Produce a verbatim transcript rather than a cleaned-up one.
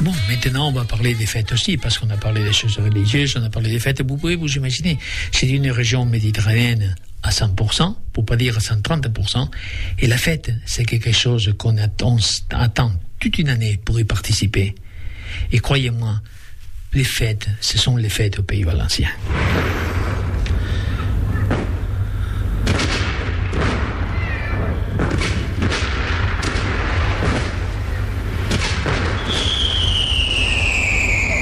Bon, maintenant, on va parler des fêtes aussi, parce qu'on a parlé des choses religieuses, on a parlé des fêtes. Vous pouvez vous imaginer, c'est une région méditerranéenne à cent pour cent, pour pas dire à cent trente pour cent, et la fête, c'est quelque chose qu'on attend, attend toute une année pour y participer. Et croyez-moi, les fêtes, ce sont les fêtes au Pays Valencien.